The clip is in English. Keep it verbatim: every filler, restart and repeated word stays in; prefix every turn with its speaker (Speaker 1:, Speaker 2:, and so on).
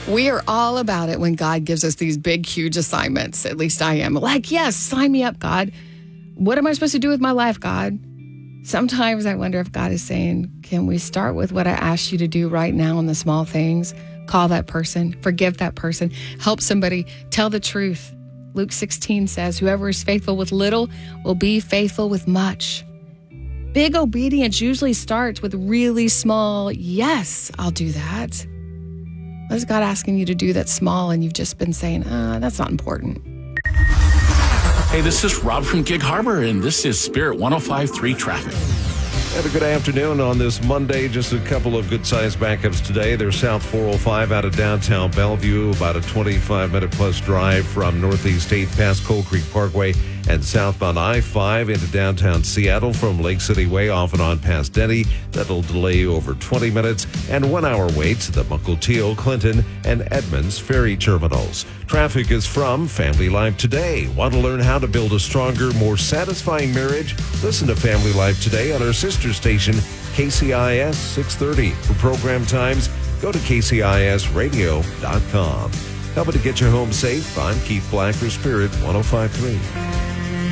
Speaker 1: We are all about it when God gives us these big, huge assignments. At least I am. Like, yes, sign me up, God. What am I supposed to do with my life, God? Sometimes I wonder if God is saying, can we start with what I asked you to do right now in the small things? Call that person, forgive that person, help somebody, tell the truth. Luke sixteen says, whoever is faithful with little will be faithful with much. Big obedience usually starts with really small, yes, I'll do that. What is God asking you to do that's small and you've just been saying, ah, that's not important?
Speaker 2: Hey, this is Rob from Gig Harbor, and this is Spirit one oh five point three Traffic.
Speaker 3: Have a good afternoon on this Monday. Just a couple of good-sized backups today. There's South four oh five out of downtown Bellevue, about a twenty-five minute plus drive from Northeast eighth past Coal Creek Parkway, and southbound I five into downtown Seattle from Lake City Way off and on past Denny. That'll delay over twenty minutes, and one-hour waits at the Mukilteo, Clinton, and Edmonds ferry terminals. Traffic is from Family Life Today. Want to learn how to build a stronger, more satisfying marriage? Listen to Family Life Today on our sister station, K C I S six thirty. For program times, go to K C I S radio dot com. Helping to get you home safe, I'm Keith Black for Spirit one oh five point three.